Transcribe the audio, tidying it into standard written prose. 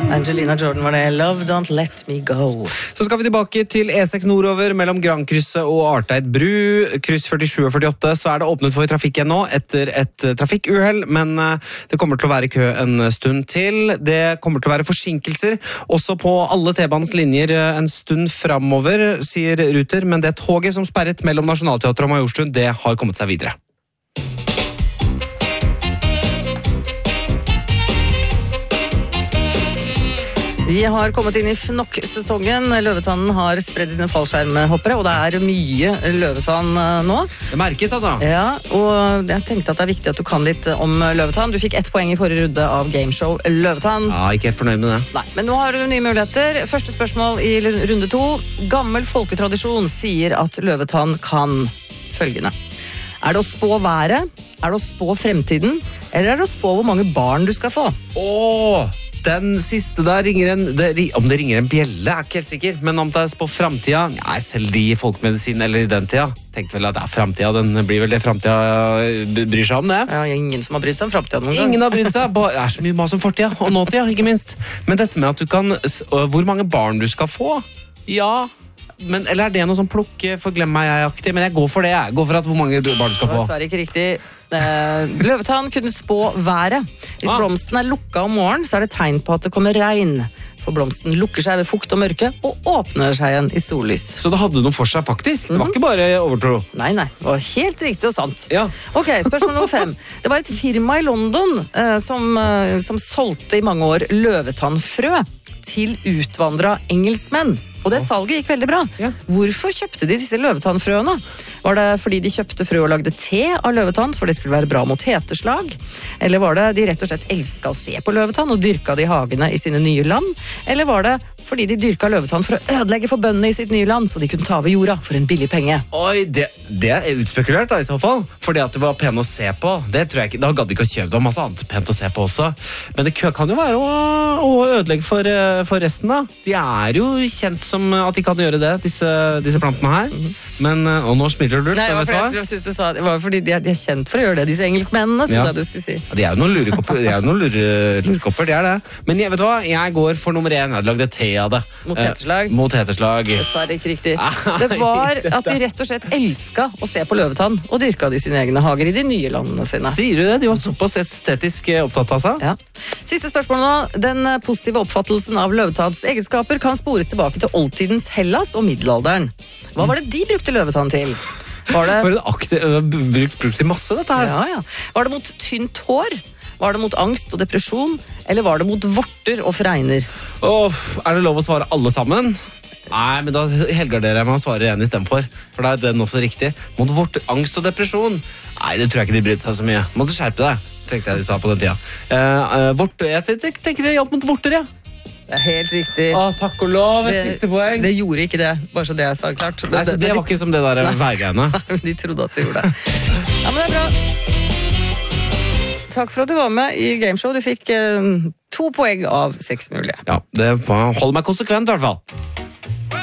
Angelina Jordan var det. Love Don't Let Me Go. Så skal vi tilbake til E6 nordover mellom Grandkrysset og Arteid bru. Kryss 47 og 48, så det åpnet for trafikk igjen nå etter et trafikkuhell, men det kommer til å være kø en stund til. Det kommer til å være forsinkelser også på alle T-banens linjer en stund framover, sier Ruter, men det toget som sperret mellom Nationalteatret og Majorstuen, det har kommet seg videre. Vi har kommet inn i FNOK-sesongen. Løvetannen har spredd sine fallskjermhoppere, og det mye løvetann nå. Det merkes, altså. Ja, og jeg tenkte at det viktig at du kan litt om løvetann. Du fikk 1 poeng i forrige runde av gameshow Løvetann. Ja, ikke helt fornøyd med det. Nei, men nå har du nye muligheter. Første spørsmål i runde 2. Gammel folketradisjon sier at løvetann kan følgende. Det å spå været? Det å spå fremtiden? Eller det å spå hvor mange barn du skal få? Den siste der ringer om det ringer en bjelle, ikke helt sikker, men om det på fremtiden, nei, selv de i folkemedisin eller i den tida, tenkte vel at det fremtiden, den blir vel det fremtiden bryr seg om det. Ja, ingen som har brydd seg om fremtiden noen gang. Ingen har brydd seg, det så mye mas om fortida, og nåtida, ikke minst. Men dette med at du kan, hvor mange barn du skal få, ja, men, eller det noe sånn plukke for glem meg jeg-aktig, men jeg går for det, jeg går for at hvor mange barn du skal få. Det ikke riktig. Løvetann kunne spå været. Hvis blomsten lukket om morgenen, så det tegn på at det kommer regn. For blomsten lukker seg ved fukt og mørke og åpner seg igjen i sollys. Så det hadde noe for seg faktisk? Det var ikke bare overtro? Nei, det var helt riktig og sant. Ja. Ok, spørsmål nummer 5. Det var et firma i London som solgte i mange år løvetannfrø til utvandra engelskmenn. Og det salget gikk veldig bra. Ja. Hvorfor kjøpte de disse løvetannfrøene? Var det fordi de kjøpte frø og lagde te av løvetann, for det skulle være bra mot heteslag? Eller var det de rett og slett elsket å se på løvetann og dyrka det i hagene i sine nye land? Eller var det fordi de dyrka løvetann for å ødelegge for bøndene i sitt nye land, så de kunne ta over jorda for en billig penge? Oi, det utspekulert da i så fall. Fordi at det var pent å se på. Det tror jeg ikke, da gadd de ikke å kjøpe. Det var masse annet pent å se på også. Men det kan jo være å ødelegge for resten da. De jo kjent som at de kan gjøre det, disse plantene her. Men, og nå smiler du. Nei, jeg synes du sa det var fordi de kjent for å gjøre det, disse engelskmennene, trodde jeg du skulle si. Ja, de jo noen lurekopper, det det. Men vet du hva, jeg går for nummer 1. Jeg lagde te av det. Mot heteslag. Det var ikke riktig. Det var at de rett og slett elsket å se på løvetann, og dyrka de sine egne hager i de nye landene sine. Sier du det? De var såpass estetisk opptatt av seg? Ja. Siste spørsmål nå. Den positive oppfattelsen av løvetanns egenskaper kan spores tilbake til oldtidens Hellas og middelalderen. Hva var det de brukte løvetann til? Brukte masse dette her? Ja. Var det mot tynt hår? Var det mot angst og depresjon? Eller var det mot vorter og fregner? Det lov å svare alle sammen? Nei, men da helgarderer jeg meg å svare en i stedet for da den også riktig. Mot vorter, angst og depresjon? Nei, det tror jeg ikke de brydde seg så mye. Måtte skjerpe deg, tenkte jeg de sa på den tida. Jeg tenker det hjalp mot vorter, ja. Det helt riktig. Takk og lov, et siste poeng. Det gjorde ikke det, bare så det sa klart. Nei, så det var ikke som det der værgreiene. Nei, de trodde at det gjorde det. Ja, men det bra. Takk for at du var med i gameshow. Du fikk 2 poeng av 6 mulige. Ja, det holder meg konsekvent i hvert fall.